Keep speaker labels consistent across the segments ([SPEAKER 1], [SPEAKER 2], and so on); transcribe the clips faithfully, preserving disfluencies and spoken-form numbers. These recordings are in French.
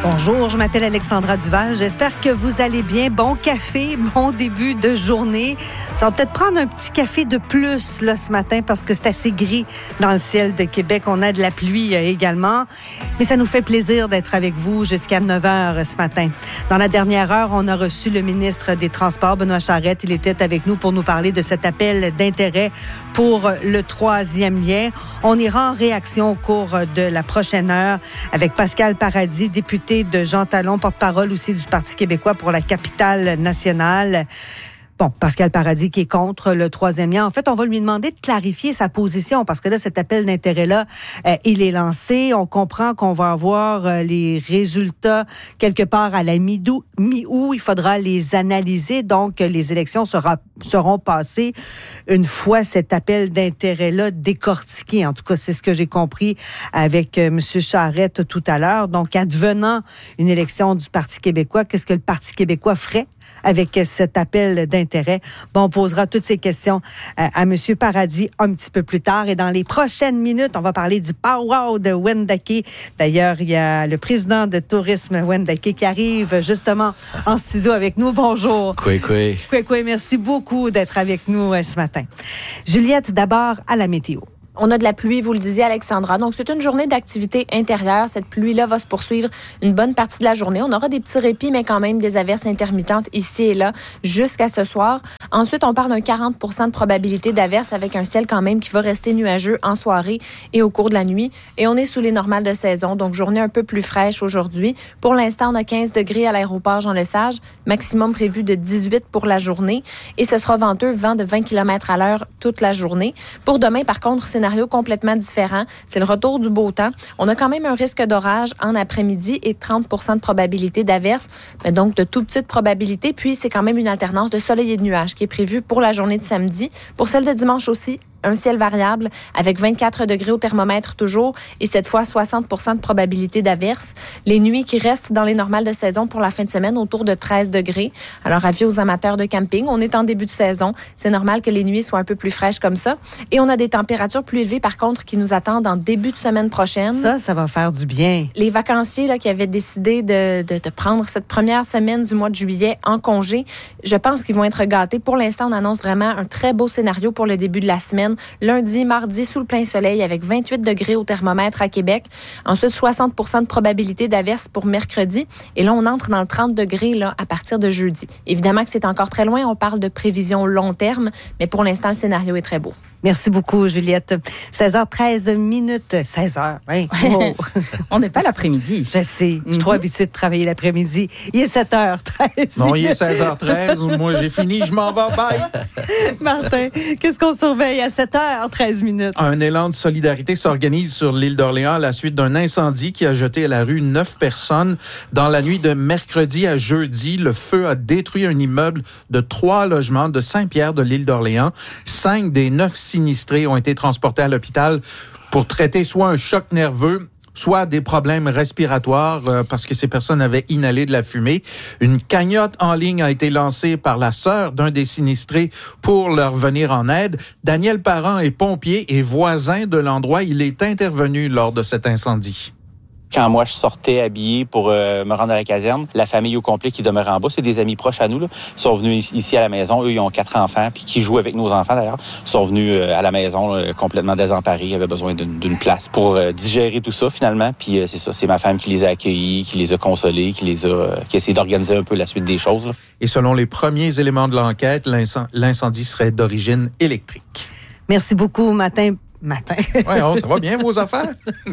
[SPEAKER 1] Bonjour, je m'appelle Alexandra Duval. J'espère que vous allez bien. Bon café, bon début de journée. Ça va peut-être prendre un petit café de plus là ce matin parce que c'est assez gris dans le ciel de Québec. On a de la pluie euh, également. Mais ça nous fait plaisir d'être avec vous jusqu'à neuf heures ce matin. Dans la dernière heure, on a reçu le ministre des Transports, Benoît Charette. Il était avec nous pour nous parler de cet appel d'intérêt pour le troisième lien. On ira en réaction au cours de la prochaine heure avec Pascal Paradis, député de Jean Talon, porte-parole aussi du Parti québécois pour la capitale nationale. Bon, Pascal Paradis qui est contre le troisième lien. En fait, on va lui demander de clarifier sa position parce que là, cet appel d'intérêt-là, euh, il est lancé. On comprend qu'on va avoir euh, les résultats quelque part à la mi-août. mi-août. Il faudra les analyser. Donc, les élections sera, seront passées une fois cet appel d'intérêt-là décortiqué. En tout cas, c'est ce que j'ai compris avec euh, M. Charette tout à l'heure. Donc, advenant une élection du Parti québécois, qu'est-ce que le Parti québécois ferait avec cet appel d'intérêt? Bon, on posera toutes ces questions à, à M. Paradis un petit peu plus tard. Et dans les prochaines minutes, on va parler du powwow de Wendake. D'ailleurs, il y a le président de Tourisme Wendake qui arrive justement en studio avec nous. Bonjour.
[SPEAKER 2] Coué, coué.
[SPEAKER 1] Coué, coué. Merci beaucoup d'être avec nous ce matin. Juliette, d'abord à la météo.
[SPEAKER 3] On a de la pluie, vous le disiez, Alexandra. Donc, c'est une journée d'activité intérieure. Cette pluie-là va se poursuivre une bonne partie de la journée. On aura des petits répits, mais quand même des averses intermittentes ici et là jusqu'à ce soir. Ensuite, on parle d'un quarante pour cent de probabilité d'averses avec un ciel quand même qui va rester nuageux en soirée et au cours de la nuit. Et on est sous les normales de saison, donc journée un peu plus fraîche aujourd'hui. Pour l'instant, on a quinze degrés à l'aéroport Jean-Lesage, maximum prévu de dix-huit pour la journée. Et ce sera venteux, vent de vingt kilomètres à l'heure toute la journée. Pour demain, par contre, scénario complètement différent. C'est le retour du beau temps. On a quand même un risque d'orage en après-midi et trente pour cent de probabilité d'averse, mais donc de tout petites probabilités. Puis, c'est quand même une alternance de soleil et de nuages qui est prévue pour la journée de samedi. Pour celle de dimanche aussi, un ciel variable avec vingt-quatre degrés au thermomètre toujours et cette fois soixante pour cent de probabilité d'averse. Les nuits qui restent dans les normales de saison pour la fin de semaine autour de treize degrés. Alors, avis aux amateurs de camping, on est en début de saison. C'est normal que les nuits soient un peu plus fraîches comme ça. Et on a des températures plus élevées par contre qui nous attendent en début de semaine prochaine.
[SPEAKER 1] Ça, ça va faire du bien.
[SPEAKER 3] Les vacanciers là, qui avaient décidé de, de, de prendre cette première semaine du mois de juillet en congé, je pense qu'ils vont être gâtés. Pour l'instant, on annonce vraiment un très beau scénario pour le début de la semaine. Lundi, mardi, sous le plein soleil avec vingt-huit degrés au thermomètre à Québec. Ensuite, soixante pour cent de probabilité d'averse pour mercredi. Et là, on entre dans le trente degrés là, à partir de jeudi. Évidemment que c'est encore très loin. On parle de prévision long terme, mais pour l'instant, le scénario est très beau.
[SPEAKER 1] Merci beaucoup, Juliette. seize heures treize minutes. seize heures, hein? Wow.
[SPEAKER 4] On n'est pas l'après-midi.
[SPEAKER 1] Je sais. Mm-hmm. Je suis trop habituée de travailler l'après-midi. Il est sept heures treize.
[SPEAKER 2] Non, il est seize heures treize. Moi, j'ai fini. Je m'en vais. Bye.
[SPEAKER 1] Martin, qu'est-ce qu'on surveille à sept heures treize minutes?
[SPEAKER 2] Un élan de solidarité s'organise sur l'île d'Orléans à la suite d'un incendie qui a jeté à la rue neuf personnes. Dans la nuit de mercredi à jeudi, le feu a détruit un immeuble de trois logements de Saint-Pierre de l'île d'Orléans. Cinq des neuf sinistrés ont été transportés à l'hôpital pour traiter soit un choc nerveux, soit des problèmes respiratoires euh, parce que ces personnes avaient inhalé de la fumée. Une cagnotte en ligne a été lancée par la sœur d'un des sinistrés pour leur venir en aide. Daniel Parent est pompier et voisin de l'endroit. Il est intervenu lors de cet incendie.
[SPEAKER 5] Quand moi, je sortais habillé pour euh, me rendre à la caserne, la famille au complet qui demeurait en bas, c'est des amis proches à nous, là, sont venus ici à la maison. Eux, ils ont quatre enfants, puis qui jouent avec nos enfants, d'ailleurs, sont venus euh, à la maison là, complètement désemparés. Ils avaient besoin d'une, d'une place pour euh, digérer tout ça, finalement. Puis euh, c'est ça, c'est ma femme qui les a accueillis, qui les a consolés, qui les a, euh, qui a essayé d'organiser un peu la suite des choses. Là.
[SPEAKER 2] Et selon les premiers éléments de l'enquête, l'incend- l'incendie serait d'origine électrique.
[SPEAKER 1] Merci beaucoup, Matin. Matin.
[SPEAKER 2] Oui, oh, ça va bien, vos affaires?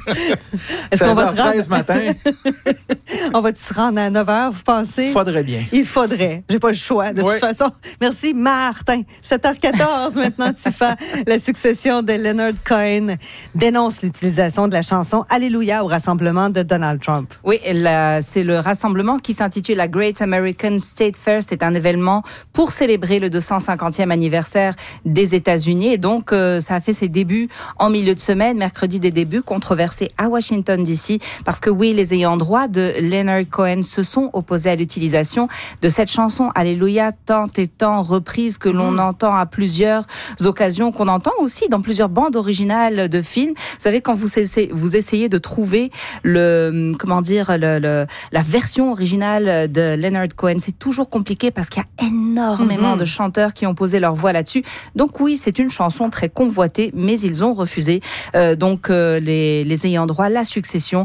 [SPEAKER 1] Est-ce qu'on va se rendre...
[SPEAKER 2] matin.
[SPEAKER 1] On va-tu se rendre à neuf heures, vous pensez?
[SPEAKER 2] Faudrait bien.
[SPEAKER 1] Il faudrait. J'ai pas le choix, de oui. toute façon. Merci, Martin. sept heures quatorze, maintenant, Tifa. La succession de Leonard Cohen dénonce l'utilisation de la chanson Alléluia au rassemblement de Donald Trump.
[SPEAKER 4] Oui, la, c'est le rassemblement qui s'intitule la Great American State Fair. C'est un événement pour célébrer le deux cent cinquantième anniversaire des États-Unis. Et donc, euh, ça a fait ses débuts en milieu de semaine, mercredi des débuts controversés à Washington D C parce que oui, les ayants droit de Leonard Cohen se sont opposés à l'utilisation de cette chanson Alléluia, tant et tant reprise que l'on mmh. entend à plusieurs occasions, qu'on entend aussi dans plusieurs bandes originales de films. Vous savez, quand vous essayez, vous essayez de trouver le, comment dire, le, le, la version originale de Leonard Cohen, c'est toujours compliqué parce qu'il y a énormément mmh. de chanteurs qui ont posé leur voix là-dessus. Donc oui, c'est une chanson très convoitée, mais ils ont refusé, euh, donc euh, les, les ayants droit, la succession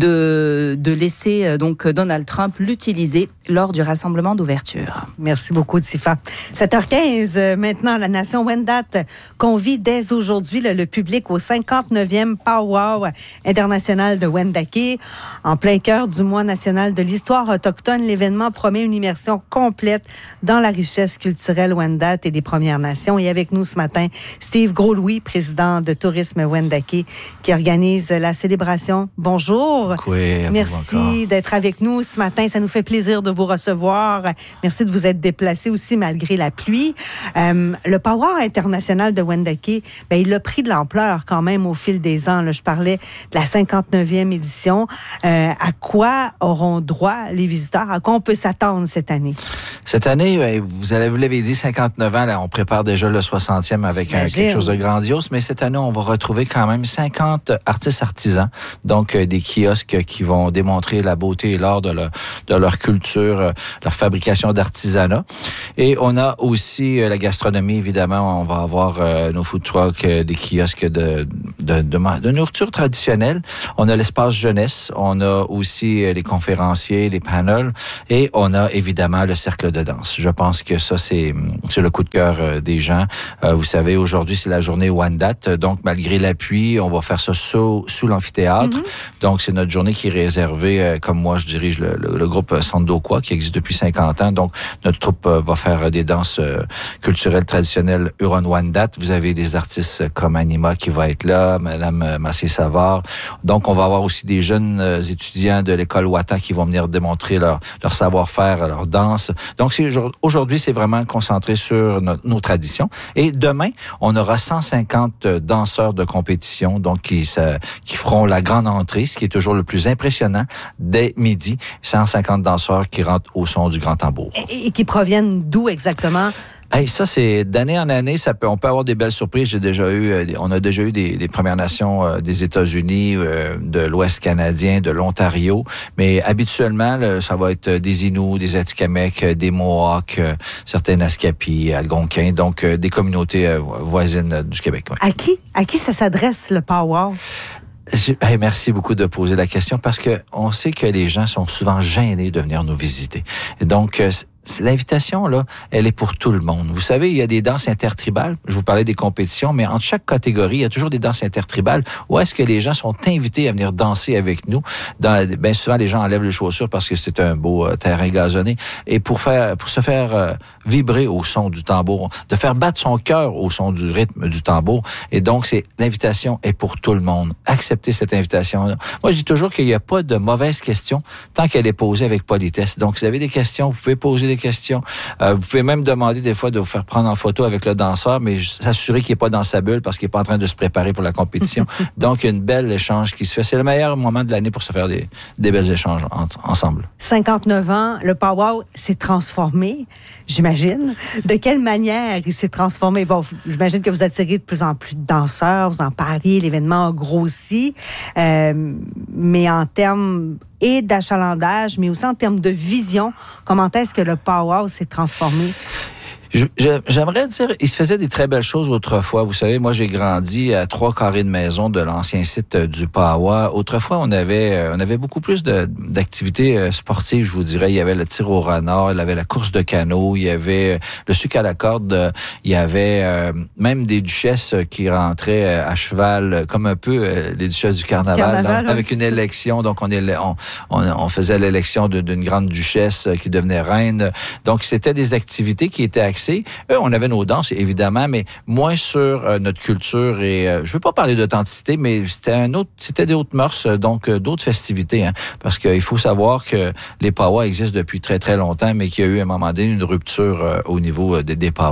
[SPEAKER 4] de, de laisser euh, donc Donald Trump l'utiliser lors du rassemblement d'ouverture.
[SPEAKER 1] Merci beaucoup, Tifa. sept heures quinze, euh, maintenant, la nation Wendat convie dès aujourd'hui le, le public au cinquante-neuvième Powwow international de Wendake. En plein cœur du mois national de l'histoire autochtone, l'événement promet une immersion complète dans la richesse culturelle Wendat et des Premières Nations. Et avec nous ce matin, Steve Gros-Louis, président de Tourisme Wendake, qui organise la célébration. Bonjour.
[SPEAKER 6] Oui,
[SPEAKER 1] merci d'être avec nous ce matin. Ça nous fait plaisir de vous recevoir. Merci de vous être déplacé aussi malgré la pluie. Euh, le Powwow international de Wendake, ben, il a pris de l'ampleur quand même au fil des ans. Là, je parlais de la cinquante-neuvième édition. Euh, à quoi auront droit les visiteurs? À quoi on peut s'attendre cette année?
[SPEAKER 6] Cette année, vous avez, vous l'avez dit, cinquante-neuf ans, là, on prépare déjà le soixantième avec un, quelque chose de grandiose, mais cette année, on va retrouver quand même cinquante artistes artisans, donc euh, des kiosques qui vont démontrer la beauté et l'art de leur, de leur culture, euh, leur fabrication d'artisanat. Et on a aussi euh, la gastronomie, évidemment, on va avoir euh, nos food trucks, euh, des kiosques de, de, de, de nourriture traditionnelle. On a l'espace jeunesse, on a aussi euh, les conférenciers, les panels, et on a évidemment le cercle de danse. Je pense que ça, c'est, c'est le coup de cœur euh, des gens. Euh, vous savez, aujourd'hui, c'est la journée Wendat, donc malgré la pluie, on va faire ça sous, sous l'amphithéâtre. Mm-hmm. Donc, c'est notre journée qui est réservée, euh, comme moi, je dirige le, le, le groupe Sandoqua, qui existe depuis cinquante ans. Donc, notre troupe euh, va faire des danses euh, culturelles traditionnelles Huron-Wendat. Vous avez des artistes comme Anima qui va être là, Madame Massé-Savard. Donc, on va avoir aussi des jeunes euh, étudiants de l'école Wata qui vont venir démontrer leur, leur savoir-faire, leur danse. Donc, c'est, aujourd'hui, c'est vraiment concentré sur nos, nos traditions. Et demain, on aura cent cinquante danseurs de compétition, donc qui, ça, qui feront la grande entrée, ce qui est toujours le plus impressionnant, dès midi. cent cinquante danseurs qui rentrent au son du grand tambour.
[SPEAKER 1] Et, et qui proviennent d'où exactement?
[SPEAKER 6] Hey, ça, c'est d'année en année, ça peut, on peut avoir des belles surprises. J'ai déjà eu, euh, on a déjà eu des, des Premières Nations euh, des États-Unis, euh, de l'Ouest canadien, de l'Ontario. Mais habituellement, là, ça va être des Inuits, des Atikamekw, des Mohawks, euh, certains Naskapi, Algonquins, donc euh, des communautés euh, voisines du Québec. Ouais.
[SPEAKER 1] À qui, à qui ça s'adresse, le Powwow?
[SPEAKER 6] Je, hey, merci beaucoup de poser la question parce que on sait que les gens sont souvent gênés de venir nous visiter. Et donc, euh, l'invitation, là, elle est pour tout le monde. Vous savez, il y a des danses intertribales. Je vous parlais des compétitions, mais entre chaque catégorie, il y a toujours des danses intertribales où est-ce que les gens sont invités à venir danser avec nous. Dans, bien souvent, les gens enlèvent les chaussures parce que c'est un beau euh, terrain gazonné. Et pour faire, pour se faire euh, vibrer au son du tambour, de faire battre son cœur au son du rythme du tambour. Et donc, c'est, l'invitation est pour tout le monde. Acceptez cette invitation. Moi, je dis toujours qu'il n'y a pas de mauvaise question tant qu'elle est posée avec politesse. Donc, si vous avez des questions, vous pouvez poser des questions. Euh, vous pouvez même demander des fois de vous faire prendre en photo avec le danseur, mais s'assurer qu'il n'est pas dans sa bulle parce qu'il n'est pas en train de se préparer pour la compétition. Donc, il y a une belle échange qui se fait. C'est le meilleur moment de l'année pour se faire des, des belles échanges en, ensemble.
[SPEAKER 1] cinquante-neuf ans, le Powwow s'est transformé, j'imagine. De quelle manière il s'est transformé? Bon, j'imagine que vous attirez de plus en plus de danseurs, vous en parliez, l'événement a grossi, euh, mais en termes et d'achalandage, mais aussi en termes de vision, comment est-ce que le Powwow s'est transformé?
[SPEAKER 6] Je, je, j'aimerais dire, il se faisait des très belles choses autrefois. Vous savez, moi, j'ai grandi à trois carrés de maison de l'ancien site du Powwow. Autrefois, on avait, on avait beaucoup plus de, d'activités sportives, je vous dirais. Il y avait le tir au renard, il y avait la course de canot, il y avait le sucre à la corde, il y avait euh, même des duchesses qui rentraient à cheval, comme un peu euh, les duchesses du carnaval, du carnaval là, avec une élection. Donc, on, est, on, on, on faisait l'élection de, d'une grande duchesse qui devenait reine. Donc, c'était des activités qui étaient axées. Eux, on avait nos danses, évidemment, mais moins sur euh, notre culture et euh, je veux pas parler d'authenticité, mais c'était un autre, c'était d'autres mœurs, donc euh, d'autres festivités, hein, parce qu'il faut savoir que les Powwows existent depuis très très longtemps, mais qu'il y a eu à un moment donné une rupture euh, au niveau euh, des, des Powwows.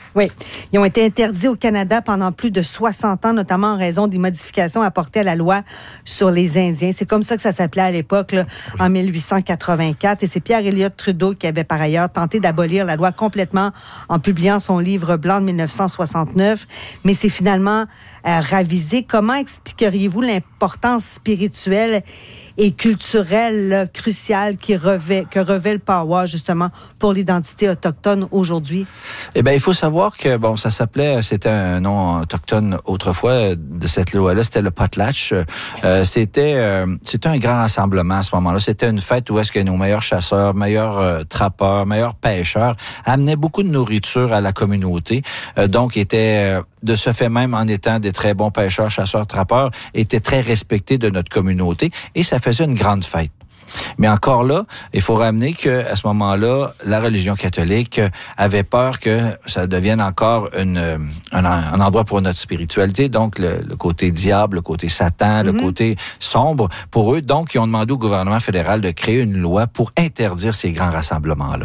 [SPEAKER 1] Oui. Ils ont été interdits au Canada pendant plus de soixante ans, notamment en raison des modifications apportées à la loi sur les Indiens. C'est comme ça que ça s'appelait à l'époque, là, oui. en mille huit cent quatre-vingt-quatre. Et c'est Pierre Elliott Trudeau qui avait par ailleurs tenté d'abolir la loi complètement en publiant son livre blanc de mille neuf cent soixante-neuf. Mais c'est finalement euh, ravisé. Comment expliqueriez-vous l'importance spirituelle et culturelle là, cruciale qui revêt, que revêt le Pawa, justement, pour l'identité autochtone aujourd'hui?
[SPEAKER 6] Eh bien, il faut savoir que, bon, ça s'appelait, c'était un nom autochtone autrefois de cette loi-là, c'était le potlatch. Euh, c'était, euh, c'était un grand rassemblement à ce moment-là. C'était une fête où est-ce que nos meilleurs chasseurs, meilleurs euh, trappeurs, meilleurs pêcheurs amenaient beaucoup de nourriture à la communauté. Euh, donc, étaient... Euh, de ce fait même, en étant des très bons pêcheurs, chasseurs, trappeurs, étaient très respectés de notre communauté et ça faisait une grande fête. Mais encore là, il faut ramener que à ce moment-là, la religion catholique avait peur que ça devienne encore une, un, un endroit pour notre spiritualité, donc le, le côté diable, le côté Satan, mm-hmm. le côté sombre pour eux. Donc, ils ont demandé au gouvernement fédéral de créer une loi pour interdire ces grands rassemblements-là.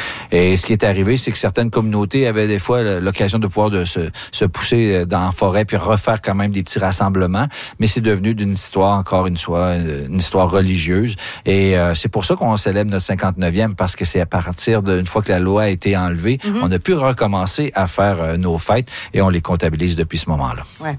[SPEAKER 6] Et ce qui est arrivé, c'est que certaines communautés avaient des fois l'occasion de pouvoir de se, se pousser dans la forêt puis refaire quand même des petits rassemblements, mais c'est devenu d'une histoire, encore une fois, une histoire religieuse. Et Et euh, c'est pour ça qu'on célèbre notre cinquante-neuvième, parce que c'est à partir d'une fois que la loi a été enlevée, mm-hmm. on a pu recommencer à faire euh, nos fêtes et on les comptabilise depuis ce moment-là.
[SPEAKER 1] Ouais.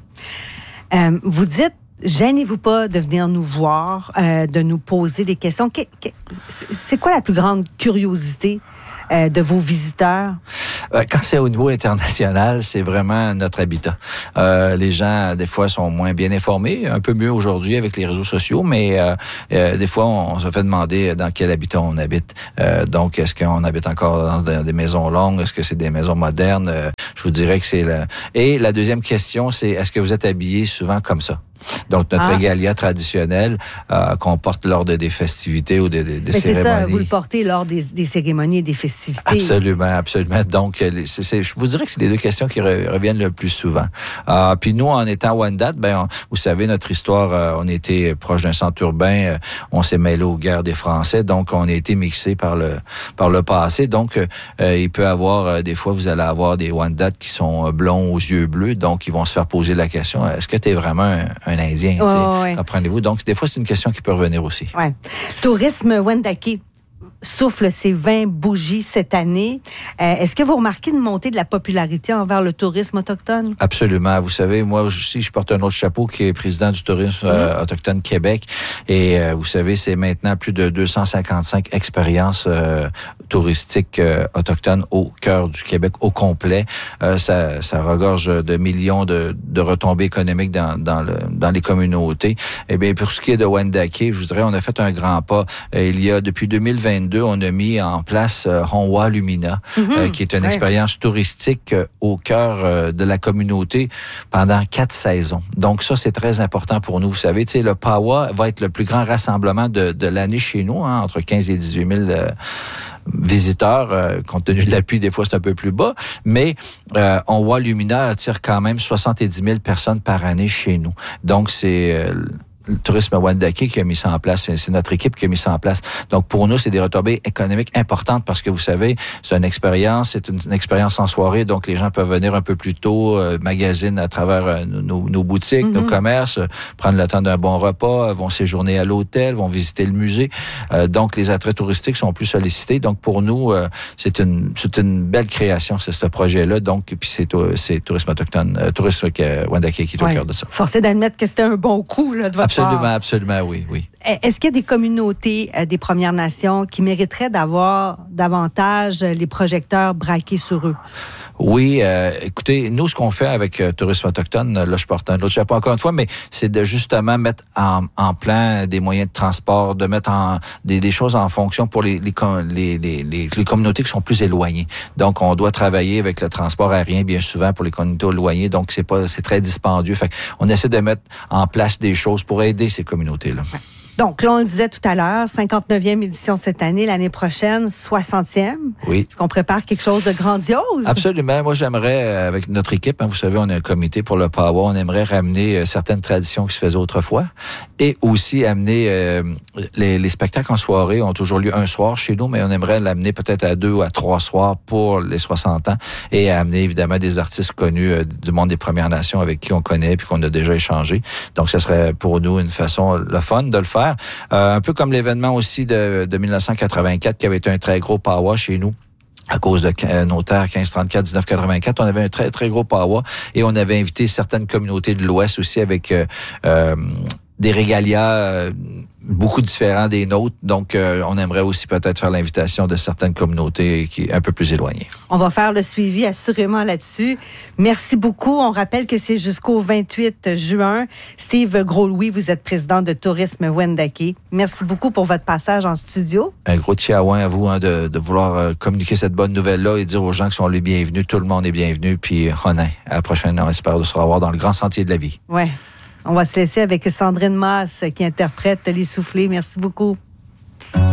[SPEAKER 1] Euh, vous dites, gênez-vous pas de venir nous voir, euh, de nous poser des questions. Que, que, c'est quoi la plus grande curiosité euh, de vos visiteurs?
[SPEAKER 6] Quand c'est au niveau international, c'est vraiment notre habitat. Euh, les gens, des fois, sont moins bien informés, un peu mieux aujourd'hui avec les réseaux sociaux, mais euh, euh, des fois, on, on se fait demander dans quel habitat on habite. Euh, donc, est-ce qu'on habite encore dans des maisons longues? Est-ce que c'est des maisons modernes? Euh, je vous dirais que c'est... Le... Et la deuxième question, c'est est-ce que vous êtes habillé souvent comme ça? Donc, notre ah. régalia traditionnelle euh, qu'on porte lors de des festivités ou des, des, des cérémonies.
[SPEAKER 1] C'est ça, vous le portez lors des, des cérémonies et des festivités.
[SPEAKER 6] Absolument, absolument. Donc, c'est, c'est, je vous dirais que c'est les deux questions qui re, reviennent le plus souvent. Euh, puis nous, en étant Wendat, ben, on, vous savez, notre histoire, euh, on était proche d'un centre urbain, euh, on s'est mêlé aux guerres des Français, donc on a été mixé par le par le passé. Donc, euh, il peut avoir, euh, des fois, vous allez avoir des Wendat qui sont blonds aux yeux bleus, donc ils vont se faire poser la question, est-ce que tu es vraiment un, un Indien, oh, ouais. comprenez-vous? Donc, des fois, c'est une question qui peut revenir aussi.
[SPEAKER 1] Ouais. Tourisme Wendake souffle ses vingt bougies cette année. Euh, est-ce que vous remarquez une montée de la popularité envers le tourisme autochtone?
[SPEAKER 6] Absolument. Vous savez, moi aussi, je porte un autre chapeau qui est président du tourisme mm-hmm. euh, autochtone Québec. Et euh, vous savez, c'est maintenant plus de deux cent cinquante-cinq expériences euh, touristiques euh, autochtones au cœur du Québec, au complet. Euh, ça, ça regorge de millions de, de retombées économiques dans, dans, le, dans les communautés. Eh bien, pour ce qui est de Wendake, je vous dirais, on a fait un grand pas. Euh, il y a, depuis deux mille vingt-deux, on a mis en place euh, Honwa Lumina, mm-hmm. euh, qui est une ouais. expérience touristique euh, au cœur euh, de la communauté pendant quatre saisons. Donc ça, c'est très important pour nous. Vous savez, tu sais, le Pawa va être le plus grand rassemblement de, de l'année chez nous, hein, entre quinze et dix-huit mille euh, visiteurs, euh, compte tenu de l'appui, des fois c'est un peu plus bas, mais euh, Honwa Lumina attire quand même soixante-dix mille personnes par année chez nous. Donc c'est... Euh, le tourisme Wendake qui a mis ça en place, c'est, c'est notre équipe qui a mis ça en place. Donc pour nous, c'est des retombées économiques importantes parce que vous savez, c'est une expérience, c'est une, une expérience en soirée, donc les gens peuvent venir un peu plus tôt, euh, magasinent à travers euh, nos, nos boutiques, mm-hmm. nos commerces, euh, prendre le temps d'un bon repas, euh, vont séjourner à l'hôtel, vont visiter le musée. Euh, donc les attraits touristiques sont plus sollicités. Donc pour nous, euh, c'est une c'est une belle création, c'est ce projet-là. Donc puis c'est c'est tourisme autochtone, euh, tourisme Wendake qui est au ouais. cœur de ça.
[SPEAKER 1] Forcé d'admettre que c'était un bon coup là de votre
[SPEAKER 6] Absolument, part. absolument, oui, oui.
[SPEAKER 1] Est-ce qu'il y a des communautés euh, des Premières Nations qui mériteraient d'avoir davantage les projecteurs braqués sur eux?
[SPEAKER 6] Oui, euh, écoutez, nous, ce qu'on fait avec euh, Tourisme Autochtone, là, je porte un autre chapeau encore une fois, mais c'est de justement mettre en, en plan des moyens de transport, de mettre en des, des choses en fonction pour les les, les, les, les, les communautés qui sont plus éloignées. Donc, on doit travailler avec le transport aérien bien souvent pour les communautés éloignées, donc c'est pas c'est très dispendieux. Fait qu'on essaie de mettre en place des choses pour aider ces communautés-là.
[SPEAKER 1] Ouais. Donc, là, on le disait tout à l'heure, cinquante-neuvième édition cette année, l'année prochaine, soixantième.
[SPEAKER 6] Oui.
[SPEAKER 1] Est-ce qu'on prépare quelque chose de grandiose?
[SPEAKER 6] Absolument. Moi, j'aimerais, avec notre équipe, hein, vous savez, on a un comité pour le Power, on aimerait ramener euh, certaines traditions qui se faisaient autrefois et aussi amener euh, les, les spectacles en soirée ont toujours lieu un soir chez nous, mais on aimerait l'amener peut-être à deux ou à trois soirs pour les soixante ans et amener évidemment des artistes connus euh, du monde des Premières Nations avec qui on connaît puis qu'on a déjà échangé. Donc, ce serait pour nous une façon, le fun de le faire. Euh, un peu comme l'événement aussi de, de dix-neuf cent quatre-vingt-quatre qui avait été un très gros power chez nous. À cause de euh, nos terres quinze trente-quatre, dix-neuf quatre-vingt-quatre, on avait un très, très gros power et on avait invité certaines communautés de l'Ouest aussi avec euh, euh, des régalias euh, beaucoup différents des nôtres. Donc, euh, on aimerait aussi peut-être faire l'invitation de certaines communautés qui un peu plus éloignées.
[SPEAKER 1] On va faire le suivi assurément là-dessus. Merci beaucoup. On rappelle que c'est jusqu'au vingt-huit juin. Steve Gros-Louis, vous êtes président de Tourisme Wendake. Merci beaucoup pour votre passage en studio.
[SPEAKER 6] Un gros chiaouin à vous hein, de, de vouloir euh, communiquer cette bonne nouvelle-là et dire aux gens qui sont les bienvenus. Tout le monde est bienvenu. Puis, on est à la prochaine, on espère de se revoir dans le grand sentier de la vie.
[SPEAKER 1] Ouais. On va se laisser avec Sandrine Masse qui interprète Les Soufflés. Merci beaucoup.